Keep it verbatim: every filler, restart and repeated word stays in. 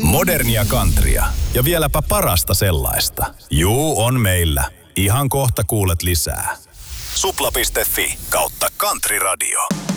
Modernia countrya ja vieläpä parasta sellaista. Juu, on meillä. Ihan kohta kuulet lisää. Supla piste fi kautta countryradio.